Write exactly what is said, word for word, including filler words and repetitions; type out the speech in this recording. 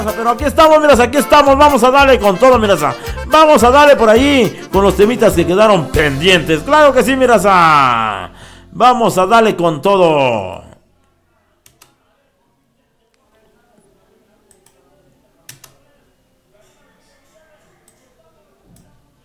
Pero aquí estamos, miras, aquí estamos. Vamos a darle con todo, miras. Vamos a darle por ahí con los temitas que quedaron pendientes. Claro que sí, miras. Vamos a darle con todo.